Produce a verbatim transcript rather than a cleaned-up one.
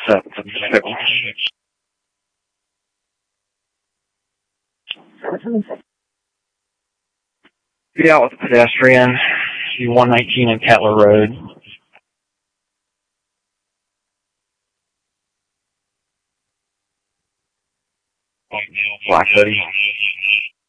So, be out with a pedestrian, one nineteen and Kettler Road. Black hoodie.